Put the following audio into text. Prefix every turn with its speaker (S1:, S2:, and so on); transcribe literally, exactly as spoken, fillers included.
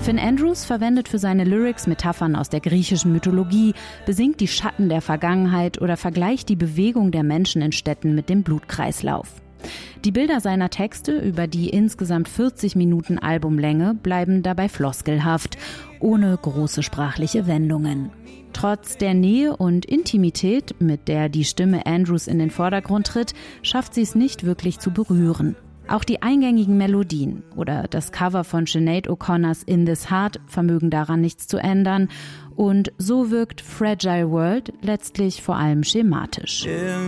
S1: Finn Andrews verwendet für seine Lyrics Metaphern aus der griechischen Mythologie, besingt die Schatten der Vergangenheit oder vergleicht die Bewegung der Menschen in Städten mit dem Blutkreislauf. Die Bilder seiner Texte über die insgesamt vierzig Minuten Albumlänge bleiben dabei floskelhaft, ohne große sprachliche Wendungen. Trotz der Nähe und Intimität, mit der die Stimme Andrews in den Vordergrund tritt, schafft sie es nicht wirklich zu berühren. Auch die eingängigen Melodien oder das Cover von Sinead O'Connors In This Heart vermögen daran nichts zu ändern und so wirkt Fragile World letztlich vor allem schematisch.